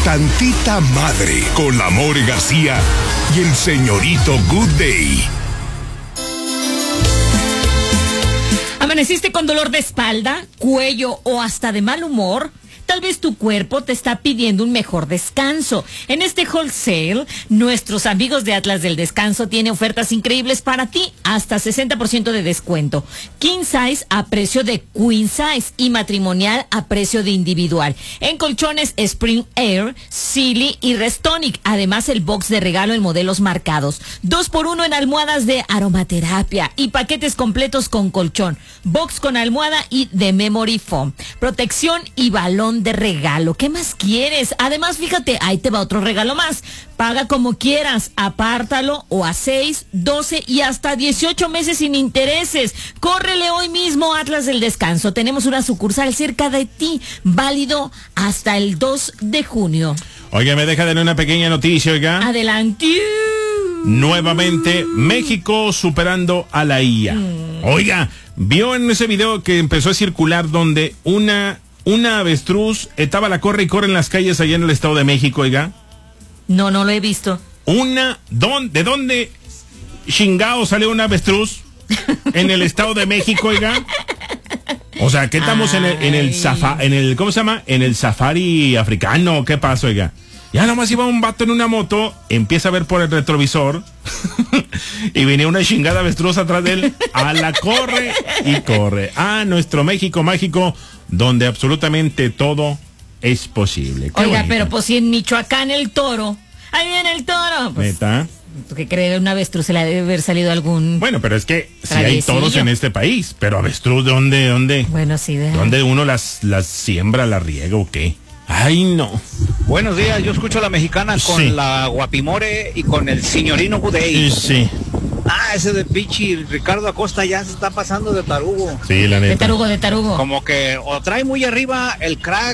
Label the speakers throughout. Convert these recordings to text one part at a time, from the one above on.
Speaker 1: Tantita Madre con la More García y el señorito Good Day.
Speaker 2: ¿Amaneciste con dolor de espalda, cuello o hasta de mal humor? Tal vez tu cuerpo te está pidiendo un mejor descanso. En este wholesale, nuestros amigos de Atlas del Descanso tienen ofertas increíbles para ti, hasta 60% de descuento. King size a precio de queen size y matrimonial a precio de individual. En colchones Spring Air, Silly y Restonic. Además, el box de regalo en modelos marcados. 2x1 en almohadas de aromaterapia y paquetes completos con colchón, box con almohada y de memory foam. Protección y balón de regalo. ¿Qué más quieres? Además, fíjate, ahí te va otro regalo más. Paga como quieras, apártalo o a 6, 12 y hasta 18 meses sin intereses. Córrele hoy mismo a Atlas del Descanso. Tenemos una sucursal cerca de ti, válido hasta el 2 de junio.
Speaker 3: Oiga, me deja darle una pequeña noticia, oiga.
Speaker 2: Adelante.
Speaker 3: Nuevamente, México superando a la IA. Oiga, vio en ese video que empezó a circular donde una avestruz estaba la corre y corre en las calles allá en el Estado de México, oiga.
Speaker 2: No lo he visto.
Speaker 3: ¿De dónde chingao salió una avestruz en el Estado de México, oiga? O sea, ¿qué estamos en el ¿cómo se llama? En el safari africano, ¿qué pasa, oiga? Ya nomás iba un vato en una moto, empieza a ver por el retrovisor y venía una chingada avestruz atrás de él, a la corre y corre. Nuestro México mágico, donde absolutamente todo es posible. Qué
Speaker 2: oiga,
Speaker 3: bonito.
Speaker 2: pero pues si en Michoacán el toro, ahí viene el toro. Pues,
Speaker 3: ¿neta?
Speaker 2: ¿tú qué crees? Una avestruz se le debe haber salido algún...
Speaker 3: Bueno, pero es que si hay toros en este país, pero avestruz, ¿dónde?
Speaker 2: Bueno, sí.
Speaker 3: ¿Dónde uno las siembra, las riega o qué? Ay, no.
Speaker 4: Buenos días, yo escucho a la mexicana con la Guapimore y con el señorino Budey.
Speaker 3: Sí.
Speaker 4: Ese de Pichi, Ricardo Acosta ya se está pasando de tarugo.
Speaker 3: Sí, la neta.
Speaker 2: De tarugo.
Speaker 4: Como que o trae muy arriba el crack,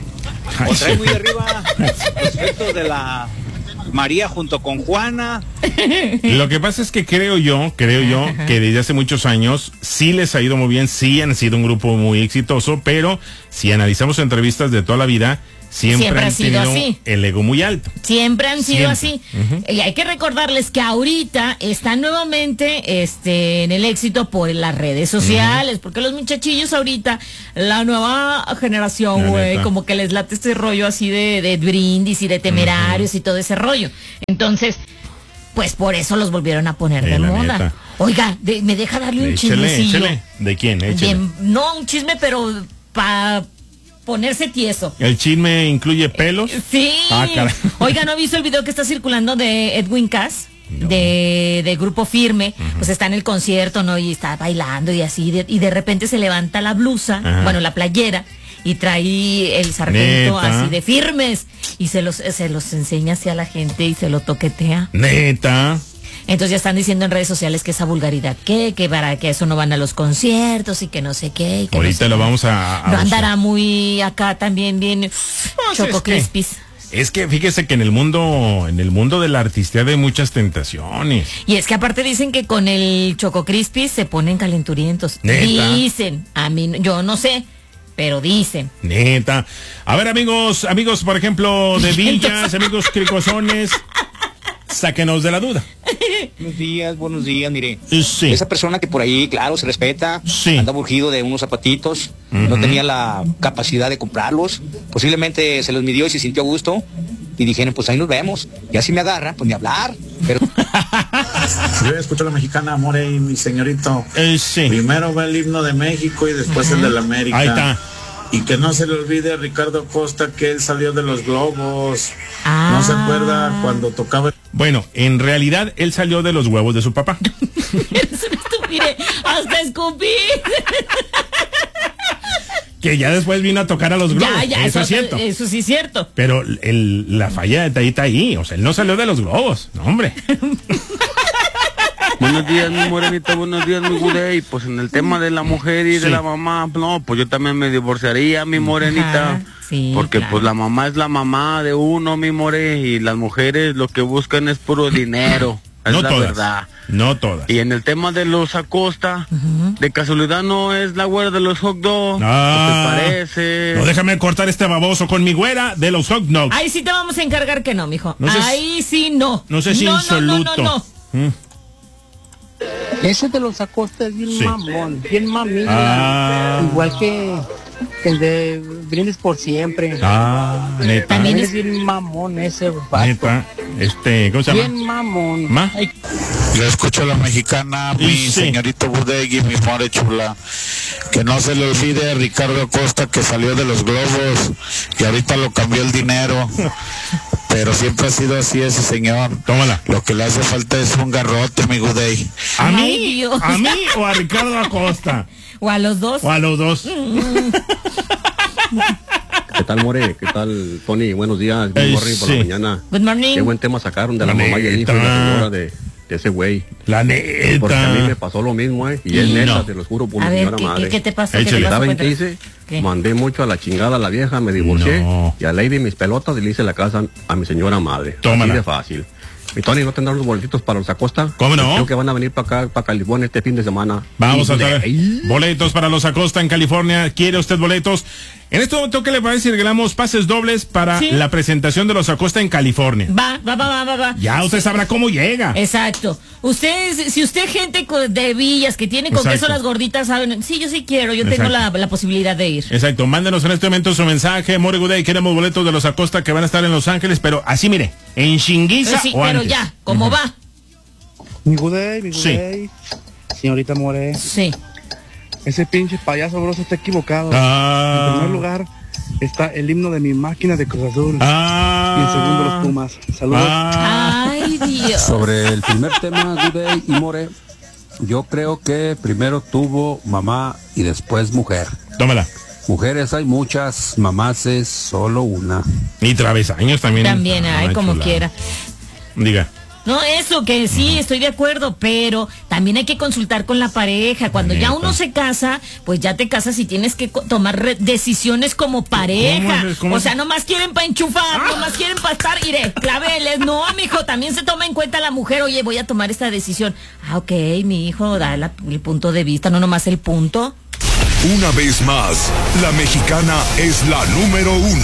Speaker 4: o trae muy arriba los efectos de la María junto con Juana.
Speaker 3: Lo que pasa es que creo yo que desde hace muchos años sí les ha ido muy bien, sí han sido un grupo muy exitoso, pero si analizamos entrevistas de toda la vida, siempre han sido así. El ego muy alto.
Speaker 2: Siempre han sido así. Y hay que recordarles que ahorita están nuevamente en el éxito por las redes sociales, porque los muchachillos ahorita, la nueva generación, güey, como que les late este rollo así de brindis y de temerarios y todo ese rollo. Entonces, pues por eso los volvieron a poner de moda. Neta. Oiga, me deja darle un chismecillo.
Speaker 3: Échale. ¿De quién? Échale.
Speaker 2: No un chisme, pero para ponerse tieso.
Speaker 3: ¿El chisme incluye pelos?
Speaker 2: Sí. Oiga, ¿no ha visto el video que está circulando de Edwin Cass? No. De Grupo Firme. Pues está en el concierto, ¿no? Y está bailando y así. Y de repente se levanta la blusa, la playera, y trae el sargento así de Firmes. Y se los enseña hacia la gente y se lo toquetea.
Speaker 3: Neta.
Speaker 2: Entonces ya están diciendo en redes sociales que esa vulgaridad, que para que eso no van a los conciertos y que no sé qué. Que
Speaker 3: ahorita lo vamos a
Speaker 2: no andará muy acá también bien Choco Crispis.
Speaker 3: Es que fíjese que en el mundo de la artistía hay muchas tentaciones.
Speaker 2: Y es que aparte dicen que con el Choco Crispis se ponen calenturientos. ¿Neta? Dicen, a mí yo no sé, pero dicen.
Speaker 3: Neta. A ver, amigos, por ejemplo, de Villas, amigos cricosones, sáquenos de la duda.
Speaker 4: Buenos días, mire.
Speaker 3: Sí.
Speaker 4: Esa persona que por ahí, claro, se respeta, anda urgido de unos zapatitos, no tenía la capacidad de comprarlos, posiblemente se los midió y se sintió a gusto, y dijeron, pues ahí nos vemos, y así me agarra, pues ni hablar, pero...
Speaker 5: Yo escucho a la mexicana, More y mi señorito. Primero va el himno de México y después el de la América.
Speaker 3: Ahí está.
Speaker 5: Y que no se le olvide a Ricardo Acosta que él salió de los Globos. ¿No se acuerda cuando tocaba?
Speaker 3: Bueno, en realidad él salió de los huevos de su papá.
Speaker 2: Mire, hasta escupí.
Speaker 3: Que ya después vino a tocar a los Globos. Eso es cierto.
Speaker 2: Eso sí es cierto.
Speaker 3: Pero la falla está ahí. O sea, él no salió de los Globos. No, hombre.
Speaker 6: Buenos días, mi morenita, buenos días, mi Budey. Pues en el tema de la mujer y de la mamá, no, pues yo también me divorciaría, mi morenita. Porque pues la mamá es la mamá de uno, mi more, y las mujeres lo que buscan es puro dinero. Es
Speaker 3: no
Speaker 6: la
Speaker 3: todas.
Speaker 6: verdad.
Speaker 3: No todas.
Speaker 6: Y en el tema de los Acosta, de casualidad no es la güera de los hot dogs.
Speaker 3: Ah,
Speaker 6: ¿Qué te parece?
Speaker 3: No, déjame cortar este baboso con mi güera de los hot dogs.
Speaker 2: Ahí sí te vamos a encargar que no, mijo.
Speaker 3: No seas,
Speaker 2: ahí sí no.
Speaker 3: No sé si insoluto.
Speaker 2: No.
Speaker 7: Ese de los Acosta es bien mamón, bien mamilla. Igual que el de Brindis por Siempre.
Speaker 3: Neta.
Speaker 7: También es bien mamón ese vato.
Speaker 3: Neta. ¿Cómo se llama?
Speaker 7: Bien mamón.
Speaker 5: Yo escucho a la mexicana, mi señorito Budegui, mi more chula. Que no se le olvide a Ricardo Acosta, que salió de los globos y ahorita lo cambió el dinero. Pero siempre ha sido así ese señor.
Speaker 3: Tómala.
Speaker 5: Lo que le hace falta es un garrote, mi Gudey.
Speaker 3: ¿A mí o a Ricardo Acosta?
Speaker 2: O a los dos.
Speaker 8: ¿Qué tal, More? ¿Qué tal, Tony? Buenos días. Good morning por la mañana.
Speaker 2: Good morning.
Speaker 8: Qué buen tema sacaron de la mamá y el hijo y la señora de ese güey.
Speaker 3: La neta.
Speaker 8: Porque a mí me pasó lo mismo, Y es neta, te lo juro por mi señora madre.
Speaker 2: ¿Qué te pasó?
Speaker 8: ¿Saben qué hice? Mandé mucho a la chingada a la vieja, me divorcié. Y a Lady mis pelotas y le hice la casa a mi señora madre.
Speaker 3: Tómala.
Speaker 8: Así de fácil. Mi Tony, ¿no tendrán los boletitos para los Acosta?
Speaker 3: ¿Cómo no?
Speaker 8: Creo que van a venir para acá, para California este fin de semana.
Speaker 3: Vamos a traer boletos para los Acosta en California. ¿Quiere usted boletos? En este momento, ¿qué le parece si regalamos pases dobles para la presentación de los Acosta en California?
Speaker 2: Va.
Speaker 3: Ya usted sabrá cómo llega.
Speaker 2: Exacto. Si usted gente de villas que tiene con queso las gorditas, saben, sí, yo sí quiero, yo tengo la posibilidad de ir.
Speaker 3: Exacto, mándenos en este momento su mensaje, More Gudey, queremos boletos de los Acosta que van a estar en Los Ángeles, pero así mire, en Chinguiza o antes.
Speaker 2: Pero ya, ¿cómo va?
Speaker 9: Mi Gudey, señorita More.
Speaker 2: Sí.
Speaker 9: Ese pinche payaso grosso está equivocado. En primer lugar está el himno de mi máquina de Cruz Azul. Y en segundo los Pumas. Saludos.
Speaker 2: Ay, Dios.
Speaker 10: Sobre el primer tema, Gudey y More, yo creo que primero tuvo mamá y después mujer.
Speaker 3: Tómala.
Speaker 10: Mujeres hay muchas, mamás es solo una.
Speaker 3: Y travesaños también.
Speaker 2: También hay, como
Speaker 3: chula.
Speaker 2: quiera.
Speaker 3: Diga.
Speaker 2: No, eso que sí, estoy de acuerdo, pero también hay que consultar con la pareja. Cuando ya uno se casa, pues ya te casas y tienes que tomar decisiones como pareja.
Speaker 3: ¿Cómo es?
Speaker 2: O sea, nomás quieren para enchufar, nomás quieren para estar, claveles. No, mijo, también se toma en cuenta la mujer. Oye, voy a tomar esta decisión. Ok, mi hijo, da el punto de vista, no nomás el punto.
Speaker 1: Una vez más, la mexicana es la número 1.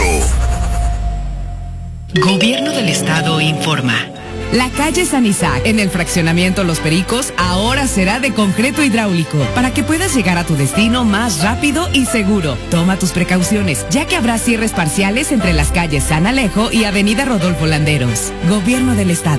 Speaker 11: Gobierno del Estado informa. La calle San Isaac, en el fraccionamiento Los Pericos, ahora será de concreto hidráulico, para que puedas llegar a tu destino más rápido y seguro. Toma tus precauciones, ya que habrá cierres parciales entre las calles San Alejo y Avenida Rodolfo Landeros. Gobierno del Estado.